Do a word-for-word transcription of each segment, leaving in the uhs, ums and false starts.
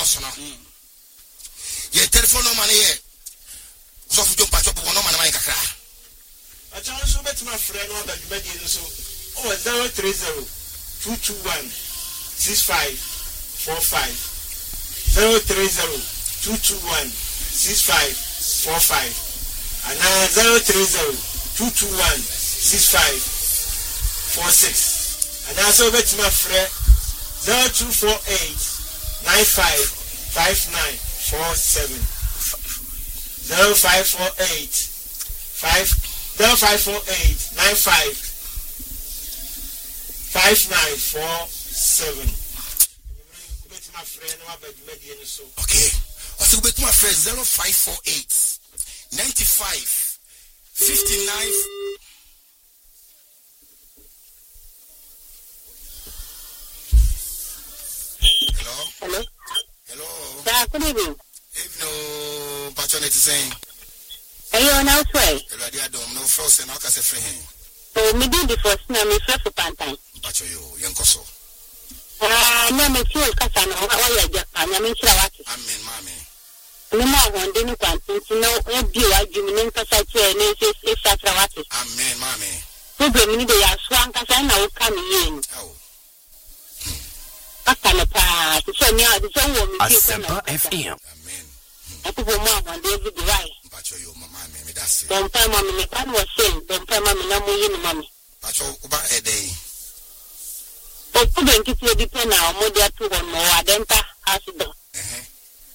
course no. Your telephone number here. So for jump up on number na kakra. I chance so bet my friend on that you make it so. Oh zero three zero two two one six five four five zero three zero two two one six five four five and now zero three zero two two one six five four six and also bet my friend zero two four eight nine five five nine four seven zero five four eight five zero five four eight nine five five nine four seven. Okay. Also bet my friend zero five four eight ninety five fifty nine. Hello. Hello. Hello. Yeah, good evening. If no patron is saying. Are you on outside? Hello, dear dom. No frost and I can say free him. Oh, me did the first name is first for Pantai. Patron, you young coso. Ah, no, me feel Casano. How are you, Japan? I mean, Chirawati. Amen, mammy. No more one didn't want to know what you are doing in Casati and it's Satrawati. Amen, mammy. Problem in the Swan Casana will come in. Oh. What kind of part? So now the same woman. Asempa F M. Amen. I put a mom on David Dry. Patron, you, mammy, me that's it. Don't tell mommy, the pan was saying, don't tell mommy, no more, mommy. Patron, about a day. But couldn't keep you depend now, more than two or more, I don't ask the. Eh.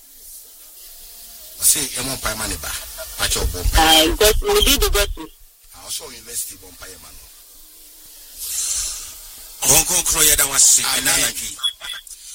Say, you won't pay money back. Patron, I got we did the gossip. I also invest in Bompire man. Hong Kong Croya that was sick and anarchy.